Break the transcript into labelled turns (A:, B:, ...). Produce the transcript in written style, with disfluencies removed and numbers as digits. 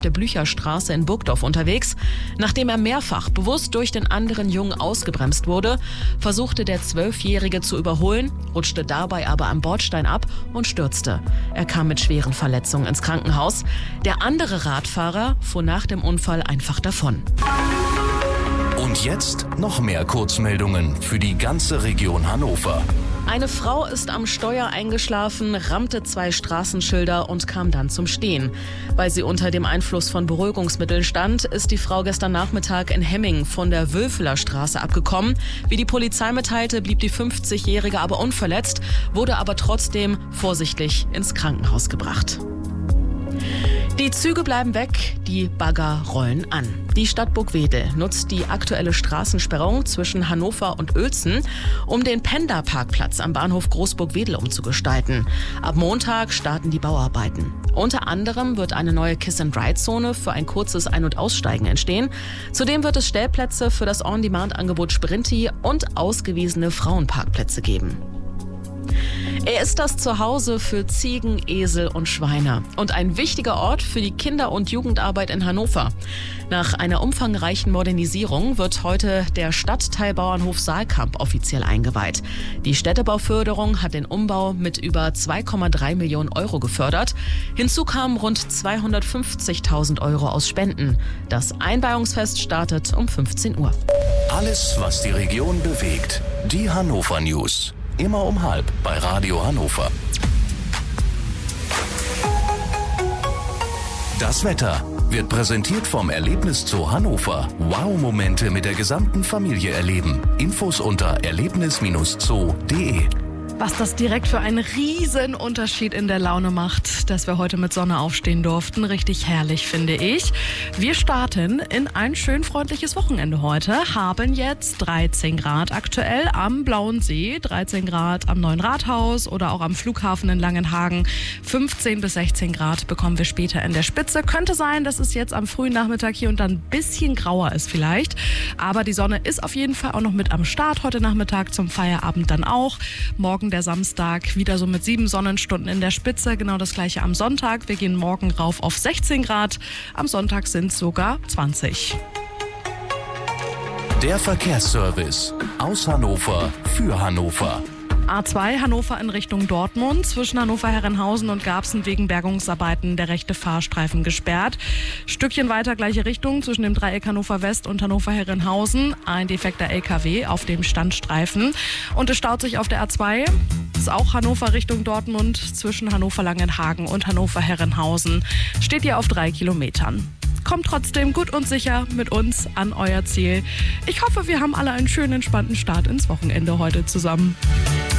A: der Blücherstraße in Burgdorf unterwegs. Nachdem er mehrfach bewusst durch den anderen Jungen ausgebremst wurde, versuchte der 12-Jährige zu überholen, rutschte dabei aber am Bordstein ab und stürzte. Er kam mit schweren Verletzungen ins Krankenhaus. Der andere Radfahrer fuhr nach dem Unfall einfach davon.
B: Und jetzt noch mehr Kurzmeldungen für die ganze Region Hannover.
A: Eine Frau ist am Steuer eingeschlafen, rammte 2 Straßenschilder und kam dann zum Stehen. Weil sie unter dem Einfluss von Beruhigungsmitteln stand, ist die Frau gestern Nachmittag in Hemming von der Wülfeler Straße abgekommen. Wie die Polizei mitteilte, blieb die 50-Jährige aber unverletzt, wurde aber trotzdem vorsichtig ins Krankenhaus gebracht. Die Züge bleiben weg, die Bagger rollen an. Die Stadt Burgwedel nutzt die aktuelle Straßensperrung zwischen Hannover und Uelzen, um den Pendlerparkplatz am Bahnhof Großburg-Wedel umzugestalten. Ab Montag starten die Bauarbeiten. Unter anderem wird eine neue Kiss-and-Ride-Zone für ein kurzes Ein- und Aussteigen entstehen. Zudem wird es Stellplätze für das On-Demand-Angebot Sprinti und ausgewiesene Frauenparkplätze geben. Er ist das Zuhause für Ziegen, Esel und Schweine und ein wichtiger Ort für die Kinder- und Jugendarbeit in Hannover. Nach einer umfangreichen Modernisierung wird heute der Stadtteilbauernhof Saalkamp offiziell eingeweiht. Die Städtebauförderung hat den Umbau mit über 2,3 Millionen Euro gefördert. Hinzu kamen rund 250.000 Euro aus Spenden. Das Einweihungsfest startet um 15 Uhr.
B: Alles, was die Region bewegt. Die Hannover News. Immer um 12:30 bei Radio Hannover. Das Wetter wird präsentiert vom Erlebniszoo Hannover. Wow-Momente mit der gesamten Familie erleben. Infos unter erlebnis-zoo.de.
C: Was das direkt für einen riesen Unterschied in der Laune macht, dass wir heute mit Sonne aufstehen durften. Richtig herrlich, finde ich. Wir starten in ein schön freundliches Wochenende heute. Haben jetzt 13 Grad aktuell am Blauen See, 13 Grad am Neuen Rathaus oder auch am Flughafen in Langenhagen. 15 bis 16 Grad bekommen wir später in der Spitze. Könnte sein, dass es jetzt am frühen Nachmittag hier und da ein bisschen grauer ist vielleicht. Aber die Sonne ist auf jeden Fall auch noch mit am Start heute Nachmittag, zum Feierabend dann auch. Morgen der Samstag wieder so mit 7 Sonnenstunden in der Spitze. Genau das gleiche am Sonntag. Wir gehen morgen rauf auf 16 Grad. Am Sonntag sind es sogar 20.
B: Der Verkehrsservice aus Hannover für Hannover.
C: A2 Hannover in Richtung Dortmund. Zwischen Hannover-Herrenhausen und Garbsen wegen Bergungsarbeiten der rechte Fahrstreifen gesperrt. Stückchen weiter gleiche Richtung zwischen dem Dreieck Hannover West und Hannover-Herrenhausen. Ein defekter LKW auf dem Standstreifen. Und es staut sich auf der A2. Das ist auch Hannover Richtung Dortmund. Zwischen Hannover-Langenhagen und Hannover-Herrenhausen steht ihr auf 3 Kilometern. Kommt trotzdem gut und sicher mit uns an euer Ziel. Ich hoffe, wir haben alle einen schönen, entspannten Start ins Wochenende heute zusammen.